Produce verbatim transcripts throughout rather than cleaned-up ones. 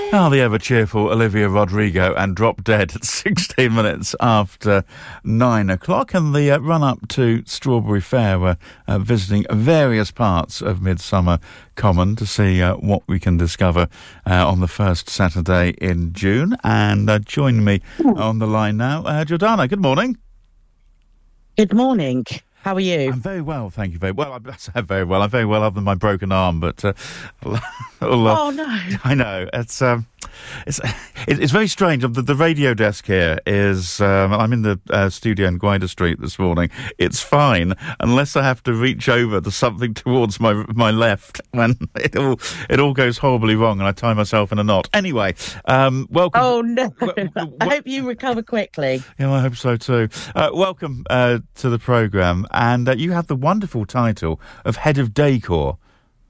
Oh, the ever-cheerful Olivia Rodrigo and Drop Dead at sixteen minutes after nine o'clock. And the uh, run-up to Strawberry Fair, we're uh, visiting various parts of Midsummer Common to see uh, what we can discover uh, on the first Saturday in June. And uh, join me on the line now, uh, Jordana. Good morning. Good morning. How are you? I'm very well, thank you. Very well. I say very well. I'm very well, other than my broken arm. But uh, oh no, I know it's um, it's it's very strange. The, the radio desk here is. Um, I'm in the uh, studio in Gwyder Street this morning. It's fine unless I have to reach over to something towards my my left, when it all it all goes horribly wrong and I tie myself in a knot. Anyway, um, welcome. Oh no! W- w- I hope you recover quickly. Yeah, I hope so too. Uh, welcome uh, to the programme. And uh, you have the wonderful title of Head of Decor.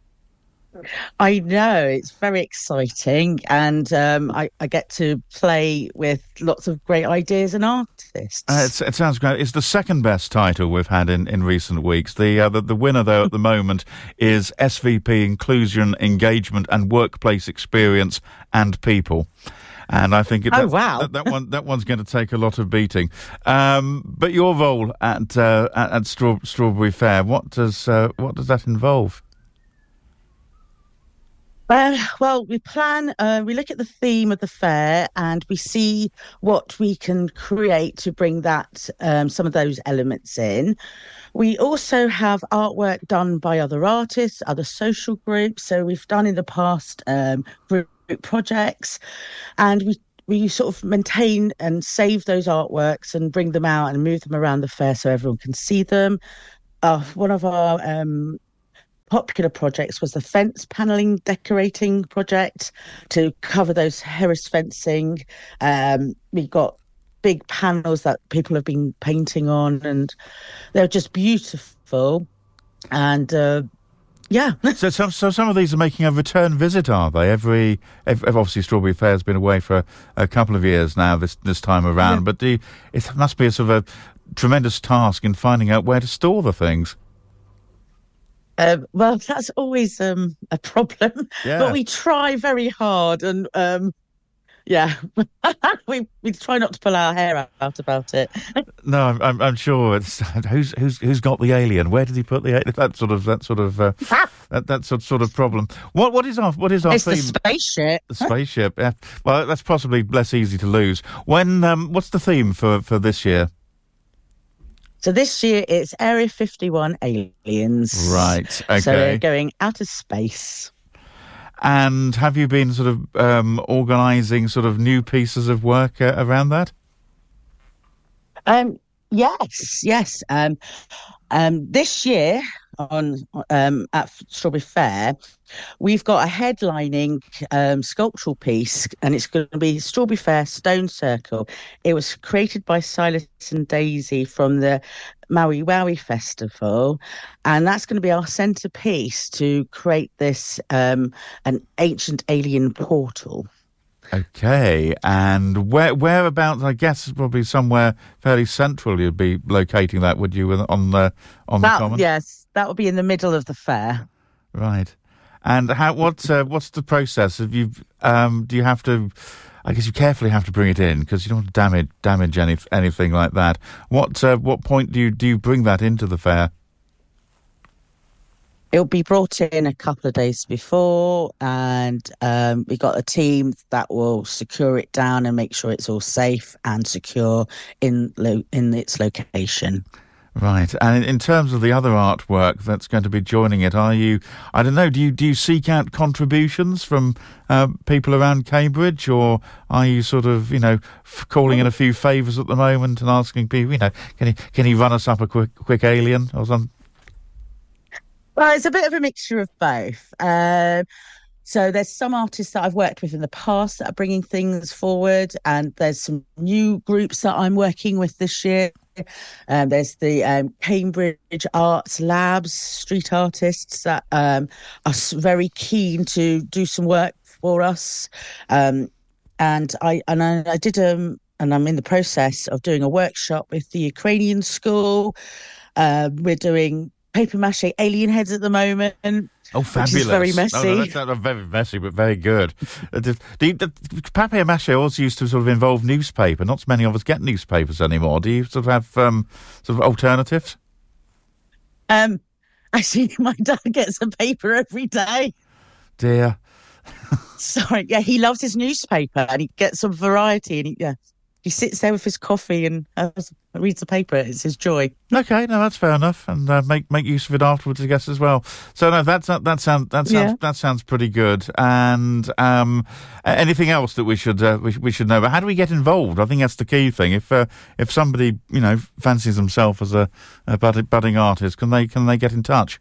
I know, it's very exciting, and um, I, I get to play with lots of great ideas and artists. Uh, it's, it sounds great. It's the second best title we've had in, in recent weeks. The, uh, the the winner, though, at the moment is S V P Inclusion, Engagement and Workplace Experience and People. And I think it, oh, that, wow. that, that one that one's going to take a lot of beating. Um, but your role at uh, at, at Straw, Strawberry Fair, what does uh, what does that involve? Uh, well, we plan, uh, we look at the theme of the fair and we see what we can create to bring that, um, some of those elements in. We also have artwork done by other artists, other social groups. So we've done in the past um, group projects, and we we sort of maintain and save those artworks and bring them out and move them around the fair so everyone can see them. Uh, one of our um, popular projects was the fence panelling decorating project to cover those Harris fencing. Um, we got big panels that people have been painting on, and they're just beautiful. And uh, yeah. so, so, so some of these are making a return visit, are they? Every, every obviously, Strawberry Fair has been away for a, a couple of years now. This this time around, yeah. But do you, it must be a sort of a tremendous task in finding out where to store the things. Uh, well, that's always um, a problem, yeah. But we try very hard, and um, yeah, we we try not to pull our hair out about it. No, I'm, I'm I'm sure it's who's who's who's got the alien? Where did he put the alien? That sort of that sort of uh, that that sort sort of problem. What what is our what is our it's theme? The spaceship. The spaceship. Yeah. Well, that's possibly less easy to lose. When um, what's the theme for, for this year? So this year it's Area fifty-one aliens. Right. Okay. So they're going out of space. And have you been sort of um, organising sort of new pieces of work uh, around that? Um, yes, yes. Um, um, this year on um, at Strawberry Fair, we've got a headlining um, sculptural piece, and it's going to be Strawberry Fair Stone Circle. It was created by Silas and Daisy from the Maui Wowie Festival, and that's going to be our centrepiece to create this um, an ancient alien portal. Okay, and where whereabouts? I guess probably somewhere fairly central. You'd be locating that, would you, on the on that, the common? Yes, that would be in the middle of the fair. Right. And how? What's uh, what's the process? Have you um, do you have to? I guess you carefully have to bring it in because you don't want to damage damage any, anything like that. What uh, what point do you do you bring that into the fair? It'll be brought in a couple of days before, and um, we got a team that will secure it down and make sure it's all safe and secure in lo- in its location. Right, and in terms of the other artwork that's going to be joining it, are you? I don't know. Do you do you seek out contributions from uh, people around Cambridge, or are you sort of you know f- calling in a few favours at the moment and asking people, you know, can he can he run us up a quick quick alien or something? Well, it's a bit of a mixture of both. Uh, so there's some artists that I've worked with in the past that are bringing things forward, and there's some new groups that I'm working with this year. Um, there's the um, Cambridge Arts Labs, street artists that um, are very keen to do some work for us. Um, and I and I, I did um, and I'm in the process of doing a workshop with the Ukrainian school. Uh, we're doing paper mache alien heads at the moment. Oh, fabulous. Which is very messy. Oh, no, that's not very messy, but very good. Uh, the, the, the papier-mâché also used to sort of involve newspaper. Not so many of us get newspapers anymore. Do you sort of have um, sort of alternatives? Um, actually, my dad gets a paper every day. Dear. Sorry, yeah, he loves his newspaper and he gets some variety and he, yeah, he sits there with his coffee and has, reads the paper. It's his joy. Okay, no, that's fair enough, and uh, make make use of it afterwards, I guess, as well. So no, that's that, that sounds that sounds Yeah. that sounds pretty good. And um, anything else that we should uh, we, we should know? But how do we get involved? I think that's the key thing. If uh, if somebody you know fancies themselves as a, a budding, budding artist, can they can they get in touch?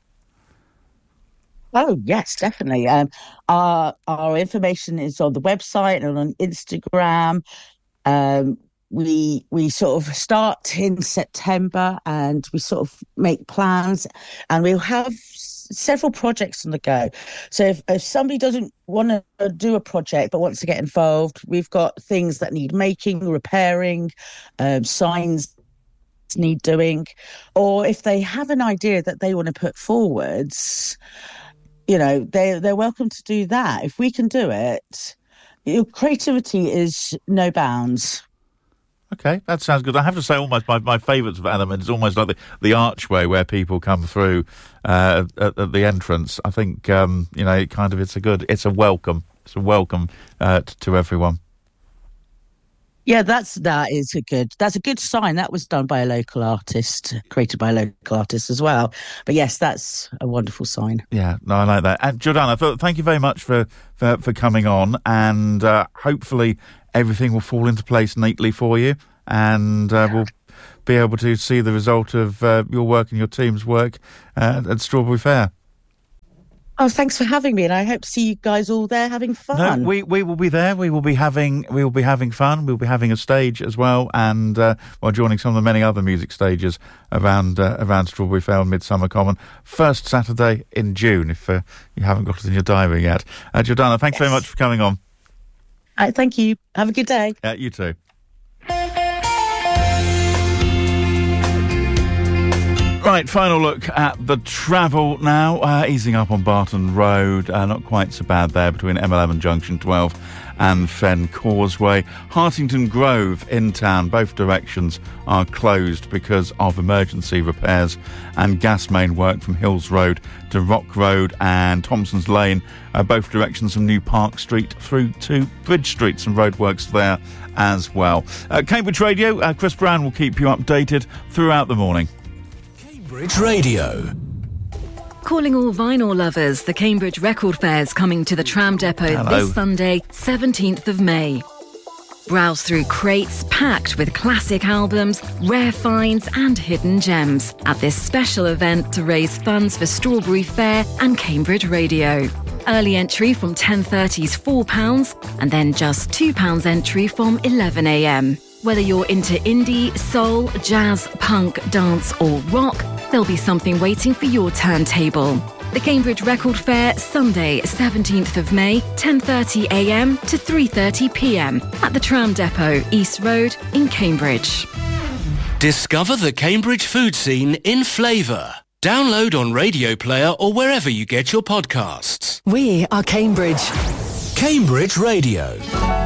Oh, yes, definitely. Um, our our information is on the website and on Instagram. Um, we we sort of start in September and we sort of make plans, and we'll have s- several projects on the go. So if, if somebody doesn't want to do a project but wants to get involved, we've got things that need making, repairing, um, signs need doing, or if they have an idea that they want to put forwards, you know, they they're welcome to do that. If we can do it, your creativity is no bounds. Okay, that sounds good. I have to say, almost my, my favourite element is almost like the, the archway where people come through uh, at, at the entrance. I think um, you know, it kind of it's a good, it's a welcome, it's a welcome uh, t- to everyone. Yeah, that's that is a good. That's a good sign. That was done by a local artist, created by a local artist as well. But yes, that's a wonderful sign. Yeah, no, I like that. And Jordana, th- thank you very much for for, for coming on, and uh, hopefully everything will fall into place neatly for you, and uh, we'll be able to see the result of uh, your work and your team's work uh, at Strawberry Fair. Oh, thanks for having me, and I hope to see you guys all there having fun. No, we, we will be there. We will be having we will be having fun. We'll be having a stage as well, and uh, while joining some of the many other music stages around uh, around Strawberry Fair and Midsummer Common. First Saturday in June, if uh, you haven't got it in your diary yet. Uh, Jordana, thanks Yes. very much for coming on. All right, thank you. Have a good day. Uh, you too. Right, final look at the travel now. Uh, easing up on Barton Road, uh, not quite so bad there between M eleven Junction twelve and Fen Causeway. Hartington Grove in town, both directions are closed because of emergency repairs and gas main work from Hills Road to Rock Road and Thompson's Lane, uh, both directions from New Park Street through to Bridge Street. Some roadworks there as well. Uh, Cambridge Radio, uh, Chris Brown will keep you updated throughout the morning. Cambridge Radio. Calling all vinyl lovers, the Cambridge Record Fair's coming to the tram depot Hello. this Sunday, seventeenth of May. Browse through crates packed with classic albums, rare finds and hidden gems at this special event to raise funds for Strawberry Fair and Cambridge Radio. Early entry from ten thirty is four pounds and then just two pounds entry from eleven a m. Whether you're into indie, soul, jazz, punk, dance or rock, there'll be something waiting for your turntable. The Cambridge Record Fair, Sunday, seventeenth of May, ten thirty a m to three thirty p m at the Tram Depot, East Road in Cambridge. Discover the Cambridge food scene in flavour. Download on Radio Player or wherever you get your podcasts. We are Cambridge. Cambridge Radio.